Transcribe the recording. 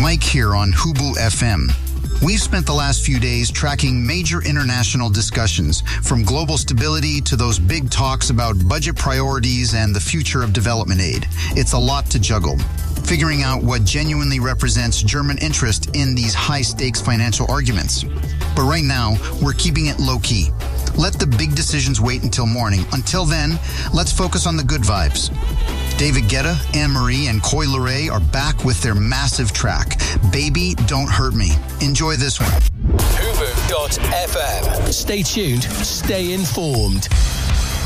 Mike here on Hubu FM. We've spent the last few days tracking major international discussions, from global stability to those big talks about budget priorities and the future of development aid. It's a lot to juggle. Figuring out what genuinely represents German interest in these high-stakes financial arguments. But right now, we're keeping it low-key. Let the big decisions wait until morning. Until then, let's focus on the good vibes. David Guetta, Anne-Marie, and Coi Leray are back with their massive track, Baby Don't Hurt Me. Enjoy this one. Hubu.fm. Stay tuned, stay informed.